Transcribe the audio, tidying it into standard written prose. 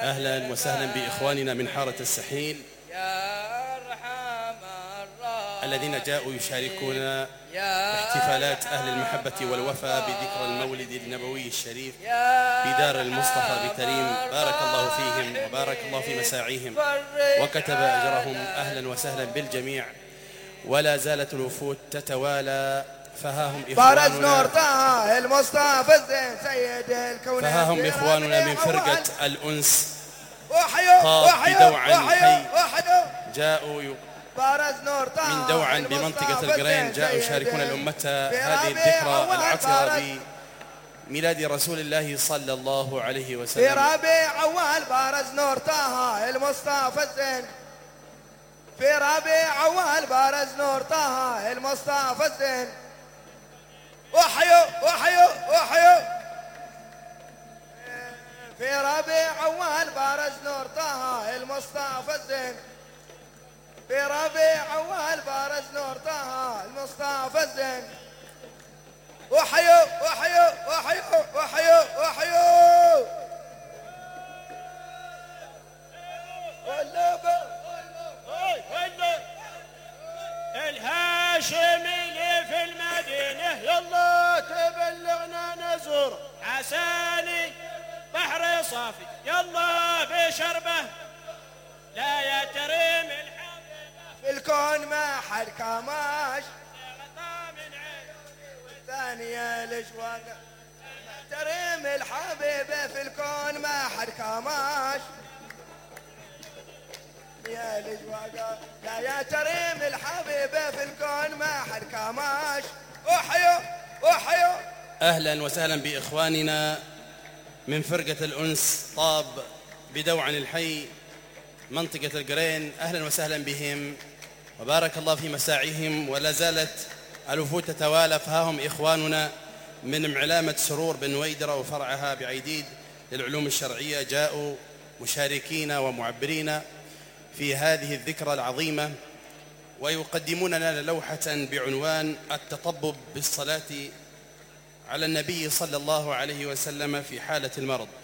أهلا وسهلا بإخواننا من حارة السحيل الذين جاءوا يشاركونا احتفالات أهل المحبة والوفاء بذكرى المولد النبوي الشريف في دار المصطفى بتريم. بارك الله فيهم وبارك الله في مساعيهم وكتب أجرهم. أهلا وسهلا بالجميع. ولا زالت الوفود تتوالى، فها هم إخواننا من فرقة الأنس طاب بدوعا حي، جاءوا من دوعا بمنطقة القرين، جاءوا يشاركون الأمة هذه الذكرى العطرة بميلاد رسول الله صلى الله عليه وسلم. في ربيع أول بارز نور طه المصطفى الزين، في ربيع أول بارز نور طه المصطفى الزين. وحيو وحيو وحيو في ربيع أول بارز نور طه المصطفى الزين، في ربيع أول بارز نور طه المصطفى الزين. وحيو وحيو وحيو وحيو وحيو الهاشمي اللي في المدينة يلا تبلغنا نزور عساني بحر صافي يلا بشربه لا يترم الحبيبة في الكون ما حد كماش والثانية الاشواق ترم الحبيبة في الكون ما حد كماش يا الاشواق لا يا ترم الحبيبة في الكون ما حد كماش. وحيو وحيو. أهلا وسهلا بإخواننا من فرقة الأنس طاب بدوعا الحي منطقة القرين. أهلا وسهلا بهم وبارك الله في مساعيهم. ولا زالت الوفود تتوالى، فها هم إخواننا من معلامة سرور بن ويدرة وفرعها بعيديد للعلوم الشرعية، جاءوا مشاركين ومعبرين في هذه الذكرى العظيمة، ويقدمون لنا لوحة بعنوان التطبب بالصلاة على النبي صلى الله عليه وسلم في حالة المرض.